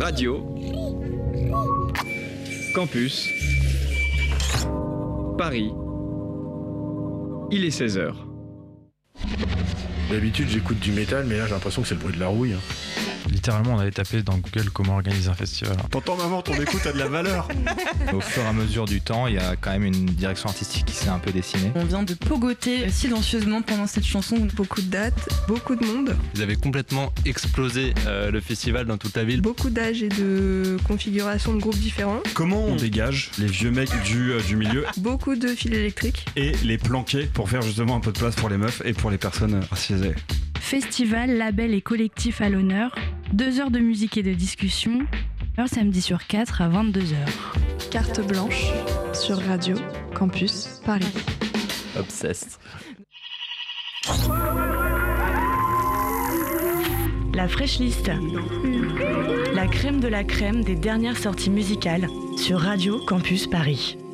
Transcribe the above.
Radio Campus Paris. Il est 16h. D'habitude j'écoute du métal, mais là j'ai l'impression que c'est le bruit de la rouille. Littéralement, on avait tapé dans Google comment organiser un festival. T'entends maman, ton écoute a de la valeur. Au fur et à mesure du temps, il y a quand même une direction artistique qui s'est un peu dessinée. On vient de pogoter silencieusement pendant cette chanson. Beaucoup de dates, beaucoup de monde. Vous avez complètement explosé le festival dans toute la ville. Beaucoup d'âges et de configurations de groupes différents. Comment on dégage les vieux mecs du milieu Beaucoup de fils électriques. et les planquer pour faire justement un peu de place pour les meufs et pour les personnes racisées? Festival, label et collectif à l'honneur. 2 heures de musique et de discussion. Un samedi sur 4 à 22h. Carte blanche sur Radio Campus Paris. Obsessed. La Fresh List. La crème de la crème des dernières sorties musicales sur Radio Campus Paris.